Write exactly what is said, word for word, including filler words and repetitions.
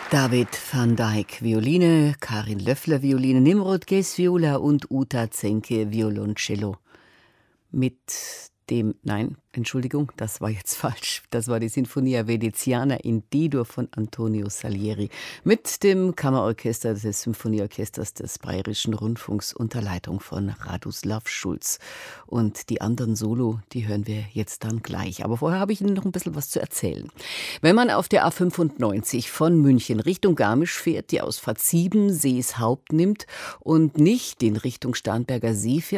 David van Dijk Violine, Karin Löffler Violine, Nimrod Gess Viola und Uta Zenke Violoncello. Mit dem, nein, Entschuldigung, das war jetzt falsch. Das war die Sinfonia Veneziana in D-Dur von Antonio Salieri mit dem Kammerorchester des Symphonieorchesters des Bayerischen Rundfunks unter Leitung von Radoslav Schulz. Und die anderen Solo, die hören wir jetzt dann gleich. Aber vorher habe ich Ihnen noch ein bisschen was zu erzählen. Wenn man auf der A fünfundneunzig von München Richtung Garmisch fährt, die Ausfahrt sieben Seeshaupt nimmt und nicht in Richtung Starnberger See fährt,